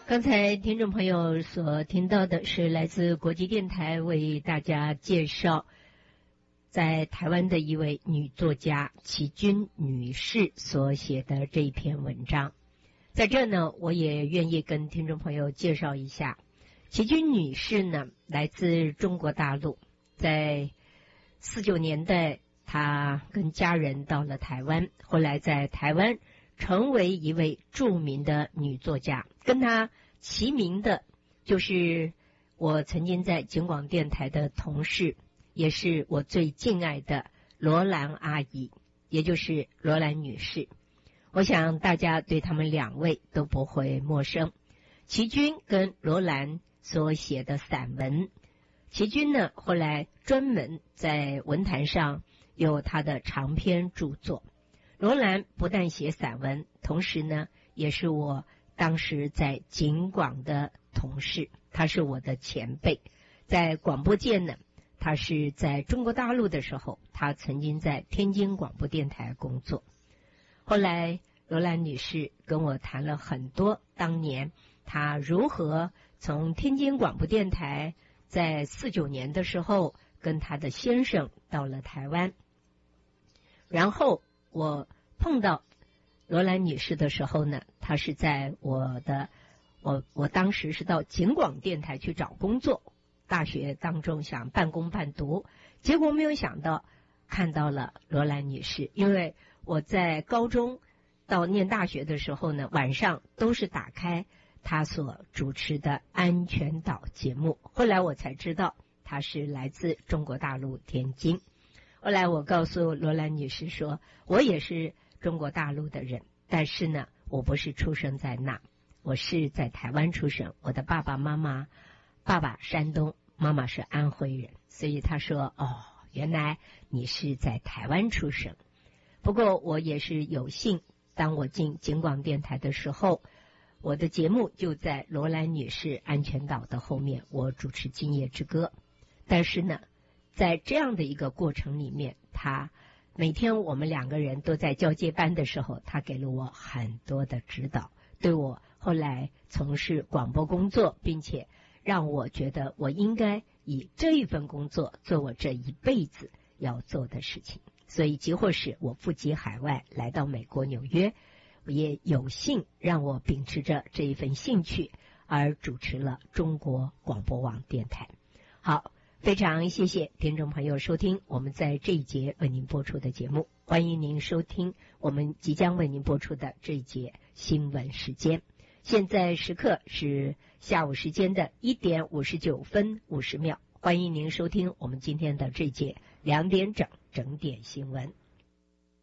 刚才听众朋友所听到的是来自国际电台为大家介绍在台湾的一位女作家齐君女士所写的这一篇文章。在这呢，我也愿意跟听众朋友介绍一下，齐君女士呢来自中国大陆，在49年代她跟家人到了台湾，后来在台湾成为一位著名的女作家。跟她齐名的就是我曾经在警广电台的同事，也是我最敬爱的罗兰阿姨，也就是罗兰女士。我想大家对他们两位都不会陌生。齐君跟罗兰所写的散文，齐君呢后来专门在文坛上有他的长篇著作。罗兰不但写散文，同时呢也是我当时在警广的同事，他是我的前辈。在广播界呢，他是在中国大陆的时候，他曾经在天津广播电台工作。后来罗兰女士跟我谈了很多当年她如何从天津广播电台在49年的时候跟她的先生到了台湾。然后我碰到罗兰女士的时候呢，她是在我当时是到警广电台去找工作，大学当中想半工半读，结果没有想到看到了罗兰女士。因为我在高中到念大学的时候呢，晚上都是打开她所主持的安全岛节目，后来我才知道她是来自中国大陆天津。后来我告诉罗兰女士说，我也是中国大陆的人，但是呢我不是出生在那，我是在台湾出生。我的爸爸妈妈，爸爸山东，妈妈是安徽人，所以他说原来你是在台湾出生。不过我也是有幸，当我进警广电台的时候，我的节目就在罗兰女士安全岛的后面，我主持今夜之歌。但是呢在这样的一个过程里面，他每天我们两个人都在交接班的时候，他给了我很多的指导，对我后来从事广播工作，并且让我觉得我应该以这一份工作做我这一辈子要做的事情。所以即或是我赴极海外来到美国纽约，我也有幸让我秉持着这一份兴趣而主持了中国广播网电台。好，非常谢谢听众朋友收听我们在这一节为您播出的节目，欢迎您收听我们即将为您播出的这一节新闻时间。现在时刻是下午时间的1点59分50秒，欢迎您收听我们今天的这一节2点整点新闻。